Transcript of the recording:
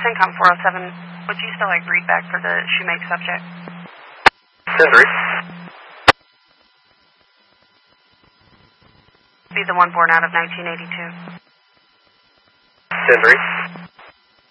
CENTCOM 407, would you still like read back for the Shoemake subject? 10-3. Be the one born out of 1982. 10-3.